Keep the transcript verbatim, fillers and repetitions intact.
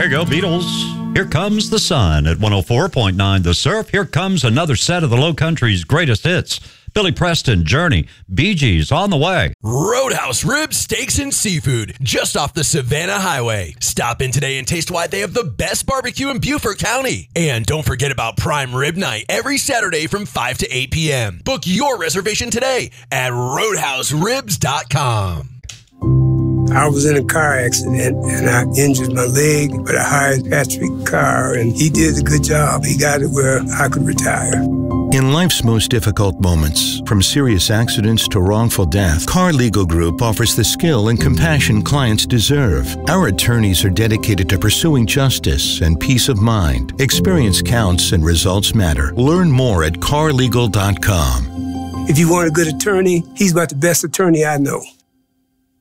you go, Beatles. Here Comes the Sun at one oh four point nine The Surf. Here comes another set of the Low Country's greatest hits. Billy Preston, Journey, Bee Gees on the way. Roadhouse Ribs, Steaks, and Seafood, just off the Savannah Highway. Stop in today and taste why they have the best barbecue in Beaufort County. And don't forget about Prime Rib Night every Saturday from five to eight p.m. Book your reservation today at roadhouse ribs dot com. I was in a car accident and I injured my leg, but I hired Patrick Carr and he did a good job. He got it where I could retire. In life's most difficult moments, from serious accidents to wrongful death, Carr Legal Group offers the skill and compassion clients deserve. Our attorneys are dedicated to pursuing justice and peace of mind. Experience counts and results matter. Learn more at carr legal dot com. If you want a good attorney, he's about the best attorney I know.